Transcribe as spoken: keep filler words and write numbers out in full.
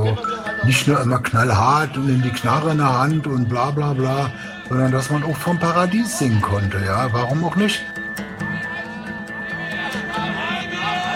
Also nicht nur immer knallhart und in die Knarre in der Hand und bla bla bla, sondern dass man auch vom Paradies singen konnte, ja, warum auch nicht?